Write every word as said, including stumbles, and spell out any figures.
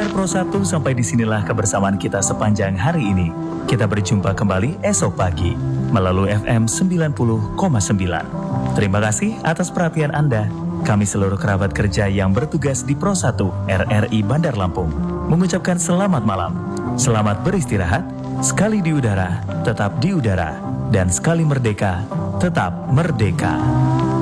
Pro satu, sampai disinilah kebersamaan kita sepanjang hari ini. Kita berjumpa kembali esok pagi melalui F M sembilan puluh koma sembilan. Terima kasih atas perhatian Anda. Kami seluruh kerabat kerja yang bertugas di Pro satu R R I Bandar Lampung mengucapkan selamat malam. Selamat beristirahat, sekali di udara, tetap di udara, dan sekali merdeka, tetap merdeka.